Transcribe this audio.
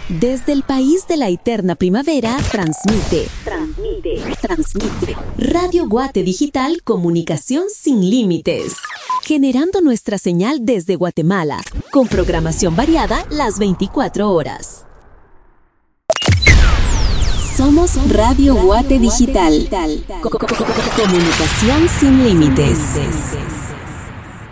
Desde el país de la eterna primavera, transmite. Radio Guate Digital, comunicación sin límites. Generando nuestra señal desde Guatemala, con programación variada las 24 horas. Somos Radio Guate Digital. Comunicación sin límites.